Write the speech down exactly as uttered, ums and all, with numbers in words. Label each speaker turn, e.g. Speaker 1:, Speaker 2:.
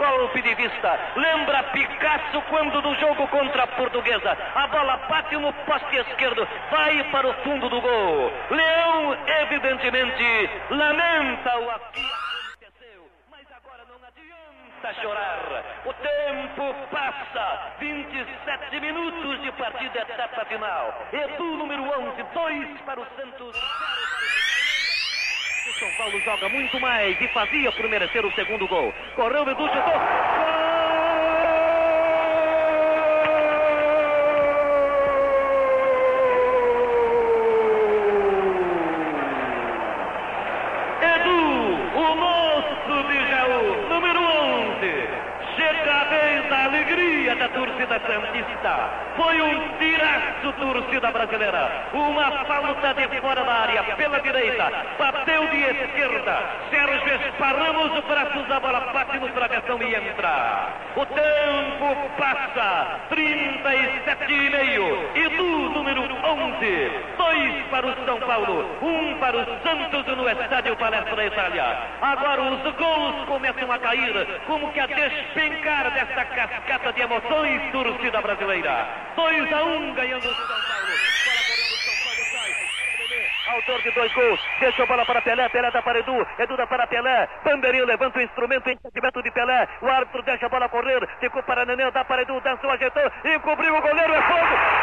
Speaker 1: golpe de vista. Lembra Picasso quando no jogo contra a Portuguesa. A bola bate no poste esquerdo, vai para o fundo do gol. Leão, evidentemente, lamenta o que aconteceu, mas agora não adianta chorar. O tempo passa, vinte e sete minutos de partida, etapa final. Edu, número onze, dois para o Santos, zero para o São Paulo. Joga muito mais e fazia por merecer o segundo gol. Correu, Edu, chutou. Gol! Da torcida santista, foi um tiraço, torcida brasileira, uma falta de fora da área, pela direita, bateu de esquerda, Sérgio esparramos os braços, a bola bate no travessão e entra. O tempo passa, trinta e sete e meio, e do número onze, dois para o São Paulo, um para o Santos no estádio Palestra Itália. Agora os gols começam a cair, como que a despencar desta cascata de emoções. Torcida brasileira, dois a um ganhando o São Paulo. Bola correndo, São Paulo sai. Autor de dois gols, deixa a bola para Pelé, Pelé dá para Edu, Edu dá para Pelé, Bandeirinha levanta o instrumento em impedimento de Pelé, o árbitro deixa a bola correr, ficou para Nenê, dá para Edu, dançou, ajeitou e cobriu o goleiro, é fogo.